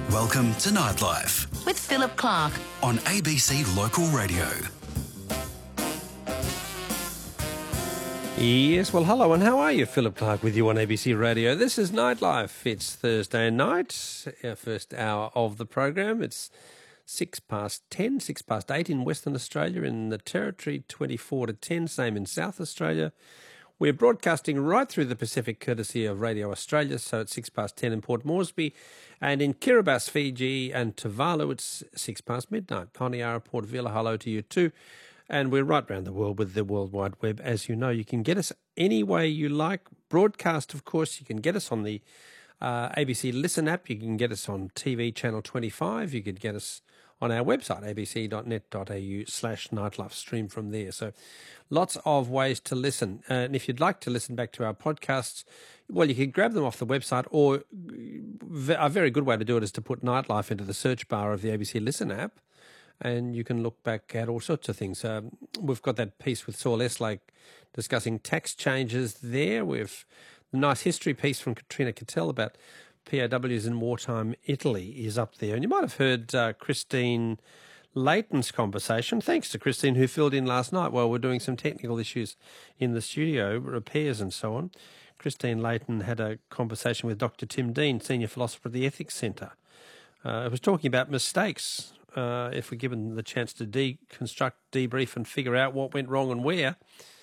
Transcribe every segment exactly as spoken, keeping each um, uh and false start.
Welcome to Nightlife with Philip Clark on A B C Local Radio. Yes, well, hello, and how are you? Philip Clark with you on A B C Radio. This is Nightlife. It's Thursday night, our first hour of the program. It's six past ten, six past eight in Western Australia, in the Territory, twenty-four to ten, same in South Australia. We're broadcasting right through the Pacific, courtesy of Radio Australia, so it's six past ten in Port Moresby, and in Kiribati, Fiji, and Tuvalu, it's six past midnight. Poniara, Port Vila, hello to you too. And we're right around the world with the World Wide Web. As you know, you can get us any way you like. Broadcast, of course, you can get us on the uh, A B C Listen app. You can get us on T V Channel twenty-five. You could get us on our website, a b c dot net dot a u slash nightlife, stream from there. So lots of ways to listen. Uh, and if you'd like to listen back to our podcasts, well, you can grab them off the website, or a very good way to do it is to put Nightlife into the search bar of the A B C Listen app, and you can look back at all sorts of things. Um, we've got that piece with Saul Eslake discussing tax changes there. We've a nice history piece from Katrina Cattell about P O Ws in wartime Italy is up there. And you might have heard uh, Christine Layton's conversation. Thanks to Christine, who filled in last night while we're doing some technical issues in the studio, repairs and so on. Christine Layton had a conversation with Doctor Tim Dean, Senior Philosopher at the Ethics Centre. Uh, it was talking about mistakes. Uh, if we're given the chance to deconstruct, debrief and figure out what went wrong and where,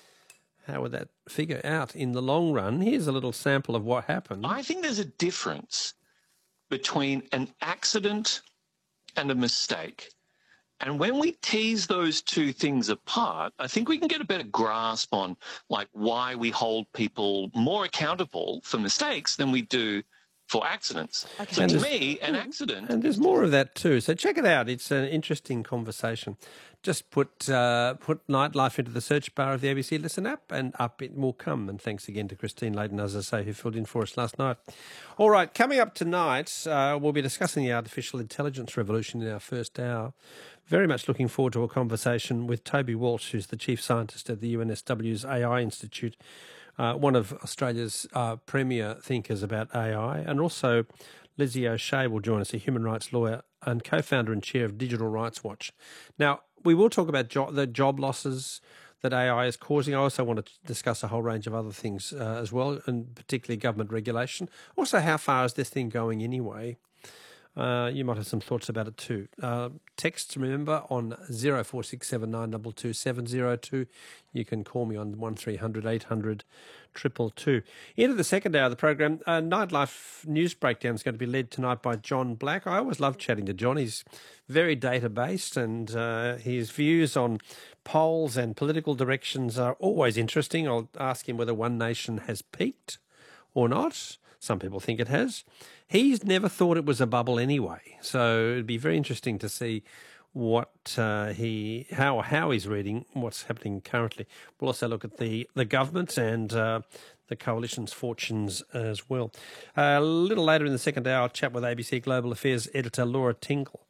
how would that figure out in the long run? Here's a little sample of what happened. I think there's a difference between an accident and a mistake. And when we tease those two things apart, I think we can get a better grasp on like why we hold people more accountable for mistakes than we do for accidents. Okay. So and to me, an accident... And there's more of that too. So check it out. It's an interesting conversation. Just put uh, put Nightlife into the search bar of the A B C Listen app, and up it will come. And thanks again to Christine Layton, as I say, who filled in for us last night. All right, coming up tonight, uh, we'll be discussing the artificial intelligence revolution in our first hour. Very much looking forward to a conversation with Toby Walsh, who's the chief scientist at the U N S W's A I Institute, uh, one of Australia's uh, premier thinkers about A I, and also Lizzie O'Shea will join us, a human rights lawyer and co-founder and chair of Digital Rights Watch. Now, we will talk about jo- the job losses that A I is causing. I also want to discuss a whole range of other things uh, as well, and particularly government regulation. Also, how far is this thing going anyway? Uh, you might have some thoughts about it too. Uh, texts, remember, on zero four six seven nine two two seven zero two. You can call me on one three hundred eight hundred two two two. Into the second hour of the program, uh, Nightlife News Breakdown is going to be led tonight by John Black. I always love chatting to John. He's very data-based, and uh, his views on polls and political directions are always interesting. I'll ask him whether One Nation has peaked or not. Some people think it has. He's never thought it was a bubble anyway, so it'd be very interesting to see what uh, he, how how he's reading what's happening currently. We'll also look at the the government and uh, the coalition's fortunes as well. Uh, a little later in the second hour, I'll chat with A B C Global Affairs editor Laura Tingle